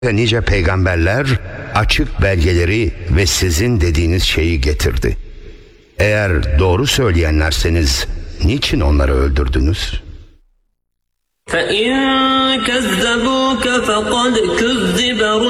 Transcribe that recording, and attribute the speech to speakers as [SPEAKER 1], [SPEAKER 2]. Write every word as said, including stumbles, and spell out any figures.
[SPEAKER 1] Nice peygamberler açık belgeleri ve sizin dediğiniz şeyi getirdi. Eğer doğru söyleyenlerseniz niçin onları öldürdünüz?
[SPEAKER 2] فَاِنْ كَذَّبُوكَ فَقَدْ كُذِّبَ